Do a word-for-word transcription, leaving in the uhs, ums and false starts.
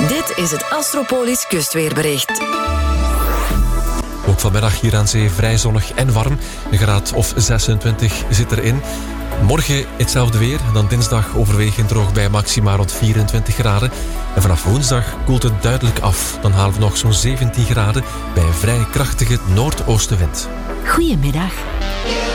Dit is het Astropolis kustweerbericht. Ook vanmiddag hier aan zee vrij zonnig en warm. Een graad of zesentwintig zit erin. Morgen hetzelfde weer. En dan dinsdag overwegend droog bij maxima rond vierentwintig graden. En vanaf woensdag koelt het duidelijk af. Dan halen we nog zo'n zeventien graden bij een vrij krachtige noordoostenwind. Goedemiddag.